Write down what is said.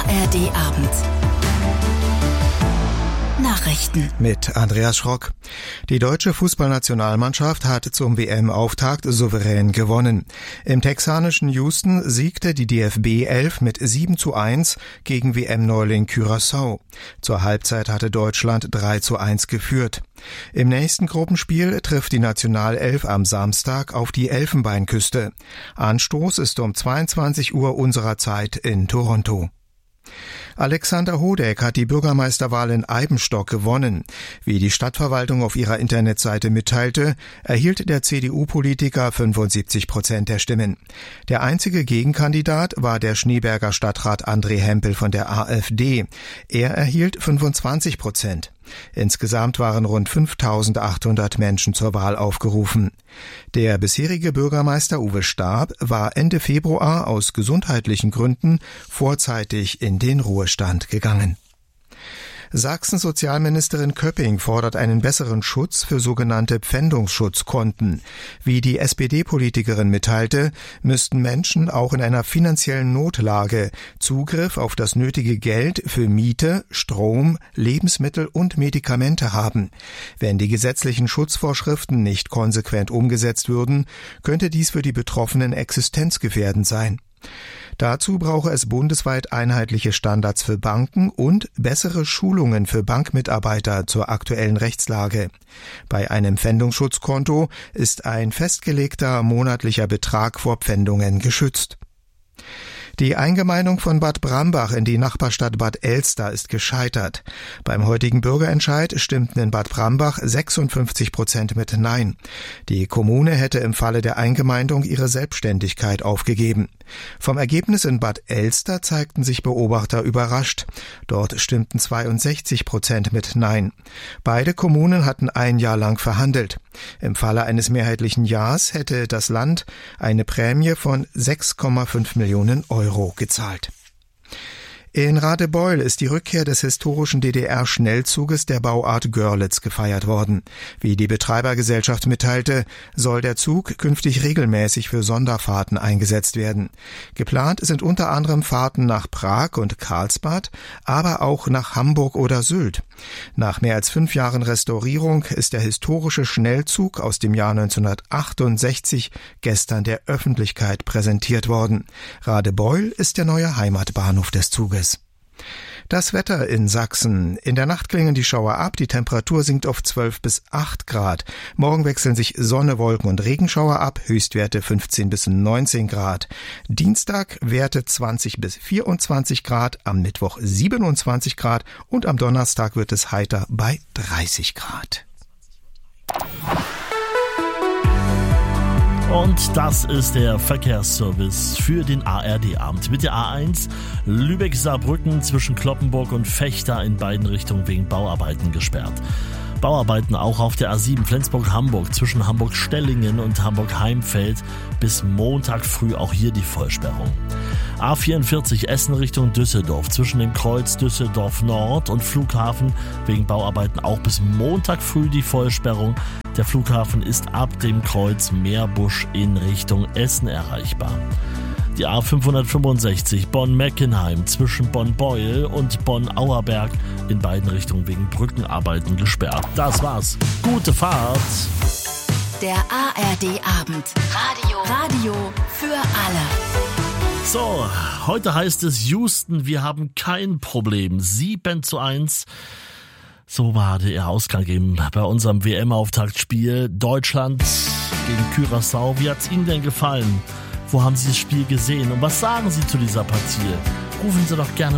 ARD-Abend. Nachrichten mit Andreas Schrock. Die deutsche Fußballnationalmannschaft hat zum WM-Auftakt souverän gewonnen. Im texanischen Houston siegte die DFB 11 mit 7:1 gegen WM-Neuling Curaçao. Zur Halbzeit hatte Deutschland 3:1 geführt. Im nächsten Gruppenspiel trifft die Nationalelf am Samstag auf die Elfenbeinküste. Anstoß ist um 22 Uhr unserer Zeit in Toronto. Alexander Hodeck hat die Bürgermeisterwahl in Eibenstock gewonnen. Wie die Stadtverwaltung auf ihrer Internetseite mitteilte, erhielt der CDU-Politiker 75% der Stimmen. Der einzige Gegenkandidat war der Schneeberger Stadtrat André Hempel von der AfD. Er erhielt 25%. Insgesamt waren rund 5.800 Menschen zur Wahl aufgerufen. Der bisherige Bürgermeister Uwe Staab war Ende Februar aus gesundheitlichen Gründen vorzeitig in den Ruhestand gegangen. Sachsens Sozialministerin Köpping fordert einen besseren Schutz für sogenannte Pfändungsschutzkonten. Wie die SPD-Politikerin mitteilte, müssten Menschen auch in einer finanziellen Notlage Zugriff auf das nötige Geld für Miete, Strom, Lebensmittel und Medikamente haben. Wenn die gesetzlichen Schutzvorschriften nicht konsequent umgesetzt würden, könnte dies für die Betroffenen existenzgefährdend sein. Dazu brauche es bundesweit einheitliche Standards für Banken und bessere Schulungen für Bankmitarbeiter zur aktuellen Rechtslage. Bei einem Pfändungsschutzkonto ist ein festgelegter monatlicher Betrag vor Pfändungen geschützt. Die Eingemeindung von Bad Brambach in die Nachbarstadt Bad Elster ist gescheitert. Beim heutigen Bürgerentscheid stimmten in Bad Brambach 56% mit Nein. Die Kommune hätte im Falle der Eingemeindung ihre Selbstständigkeit aufgegeben. Vom Ergebnis in Bad Elster zeigten sich Beobachter überrascht. Dort stimmten 62% mit Nein. Beide Kommunen hatten ein Jahr lang verhandelt. Im Falle eines mehrheitlichen Ja's hätte das Land eine Prämie von 6,5 Millionen Euro gezahlt. In Radebeul ist die Rückkehr des historischen DDR-Schnellzuges der Bauart Görlitz gefeiert worden. Wie die Betreibergesellschaft mitteilte, soll der Zug künftig regelmäßig für Sonderfahrten eingesetzt werden. Geplant sind unter anderem Fahrten nach Prag und Karlsbad, aber auch nach Hamburg oder Sylt. Nach mehr als 5 Jahren Restaurierung ist der historische Schnellzug aus dem Jahr 1968 gestern der Öffentlichkeit präsentiert worden. Radebeul ist der neue Heimatbahnhof des Zuges. Das Wetter in Sachsen. In der Nacht klingen die Schauer ab, die Temperatur sinkt auf 12 bis 8 Grad. Morgen wechseln sich Sonne, Wolken und Regenschauer ab, Höchstwerte 15 bis 19 Grad. Dienstag Werte 20 bis 24 Grad, am Mittwoch 27 Grad und am Donnerstag wird es heiter bei 30 Grad. Und das ist der Verkehrsservice für den ARD-Abend mit der A1 Lübeck-Saarbrücken zwischen Cloppenburg und Vechta in beiden Richtungen wegen Bauarbeiten gesperrt. Bauarbeiten auch auf der A7 Flensburg-Hamburg zwischen Hamburg-Stellingen und Hamburg-Heimfeld bis Montag früh auch hier die Vollsperrung. A44 Essen Richtung Düsseldorf zwischen dem Kreuz Düsseldorf Nord und Flughafen wegen Bauarbeiten auch bis Montag früh die Vollsperrung. Der Flughafen ist ab dem Kreuz Meerbusch in Richtung Essen erreichbar. Die A565 Bonn-Meckenheim zwischen Bonn-Beuel und Bonn-Auerberg in beiden Richtungen wegen Brückenarbeiten gesperrt. Das war's. Gute Fahrt! Der ARD-Abend. Radio für alle. So, heute heißt es Houston, wir haben kein Problem. 7:1. So war der Ausgang eben bei unserem WM-Auftaktspiel. Deutschland gegen Curaçao. Wie hat's Ihnen denn gefallen? Wo haben Sie das Spiel gesehen? Und was sagen Sie zu dieser Partie? Rufen Sie doch gerne